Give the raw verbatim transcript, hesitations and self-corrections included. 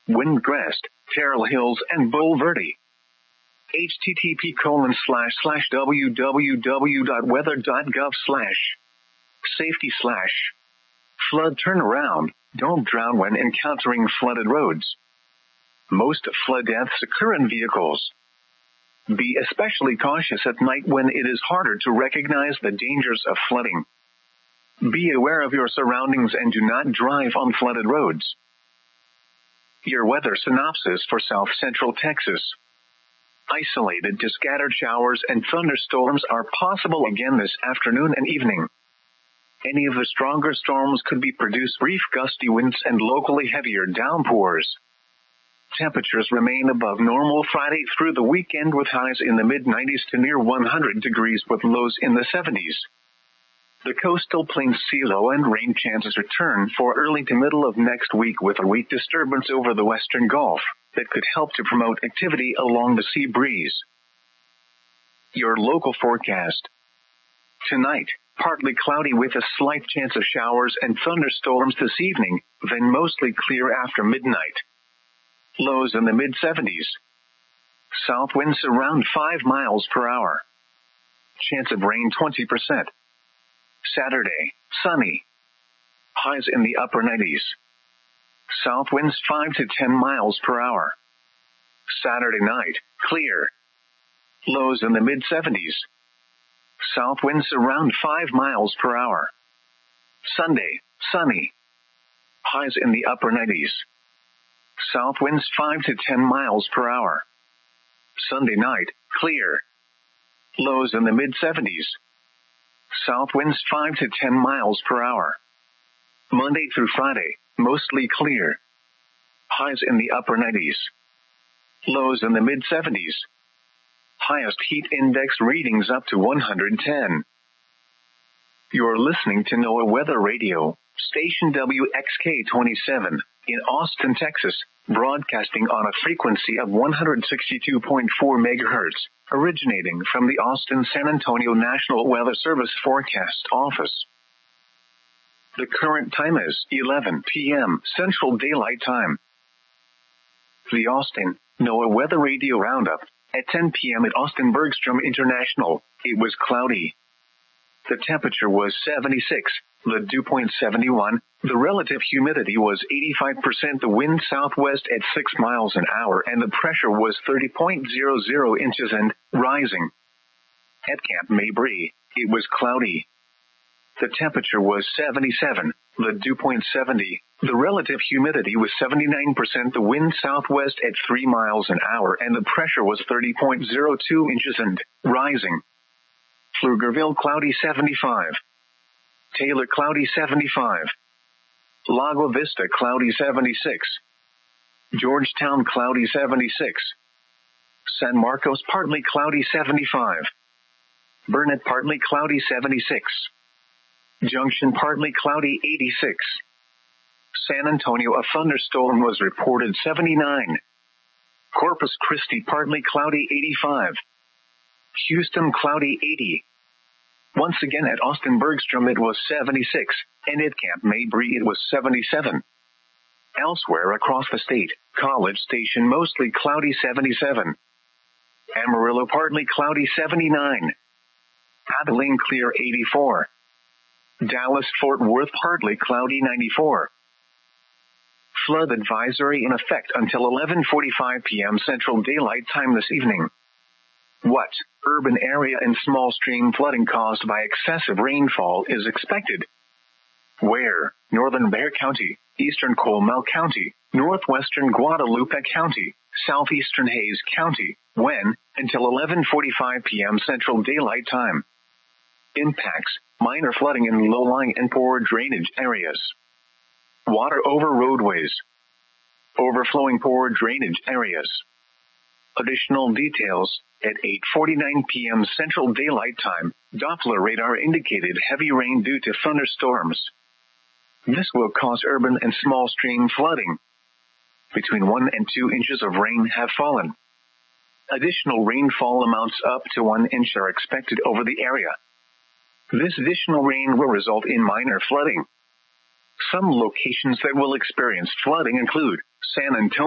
Windcrest, Terrell Hills, and Bulverde. http colon slash slash www.weather.gov slash safety slash flood turnaround. Don't drown when encountering flooded roads. Most flood deaths occur in vehicles. Be especially cautious at night when it is harder to recognize the dangers of flooding. Be aware of your surroundings and do not drive on flooded roads. Your weather synopsis for South Central Texas. Isolated to scattered showers and thunderstorms are possible again this afternoon and evening. Any of the stronger storms could be produce brief gusty winds and locally heavier downpours. Temperatures remain above normal Friday through the weekend with highs in the mid nineties to near one hundred degrees with lows in the seventies. The coastal plains see low and rain chances return for early to middle of next week with a weak disturbance over the western Gulf that could help to promote activity along the sea breeze. Your local forecast. Tonight, partly cloudy with a slight chance of showers and thunderstorms this evening, then mostly clear after midnight. Lows in the mid seventies. South winds around five miles per hour. Chance of rain twenty percent. Saturday, sunny. Highs in the upper nineties. South winds five to ten miles per hour. Saturday night, clear. Lows in the mid seventies. South winds around five miles per hour. Sunday, sunny. Highs in the upper nineties. South winds five to ten miles per hour. Sunday night, clear. Lows in the mid seventies. South winds five to ten miles per hour. Monday through Friday, mostly clear. Highs in the upper nineties. Lows in the mid seventies. Highest heat index readings up to one hundred ten. You're listening to NOAA Weather Radio, station W X K twenty-seven, in Austin, Texas, broadcasting on a frequency of one hundred sixty-two point four megahertz, originating from the Austin-San Antonio National Weather Service Forecast Office. The current time is eleven p.m. Central Daylight Time. The Austin NOAA Weather Radio Roundup. At ten p.m. at Austin Bergstrom International, it was cloudy. The temperature was seventy-six, the dew point seventy-one, the relative humidity was eighty-five percent, the wind southwest at six miles an hour, and the pressure was thirty point zero zero inches and rising. At Camp Mabry, it was cloudy. The temperature was seventy-seven, the dew point seventy, the relative humidity was seventy-nine percent, the wind southwest at three miles an hour, and the pressure was thirty point zero two inches and rising. Pflugerville cloudy seventy-five. Taylor cloudy seventy-five. Lago Vista cloudy seventy-six. Georgetown cloudy seventy-six. San Marcos partly cloudy seventy-five. Burnett partly cloudy seventy-six. Junction partly cloudy eighty-six. San Antonio a thunderstorm was reported seventy-nine. Corpus Christi partly cloudy eighty-five. Houston cloudy eighty. Once again at Austin Bergstrom it was seventy-six, and at Camp Mabry it was seventy-seven. Elsewhere across the state, College Station mostly cloudy seventy-seven. Amarillo partly cloudy seventy-nine. Abilene clear eighty-four. Dallas-Fort Worth partly cloudy ninety-four. Flood advisory in effect until eleven forty-five p.m. Central Daylight Time this evening. What urban area and small stream flooding caused by excessive rainfall is expected? Where? Northern Bexar County, eastern Comal County, northwestern Guadalupe County, southeastern Hays County. When? Until eleven forty-five p.m. Central Daylight Time. Impacts: minor flooding in low-lying and poor drainage areas. Water over roadways. Overflowing poor drainage areas. Additional details: at eight forty-nine p.m. Central Daylight Time, Doppler radar indicated heavy rain due to thunderstorms. This will cause urban and small stream flooding. Between one and two inches of rain have fallen. Additional rainfall amounts up to one inch are expected over the area. This additional rain will result in minor flooding. Some locations that will experience flooding include San Antonio,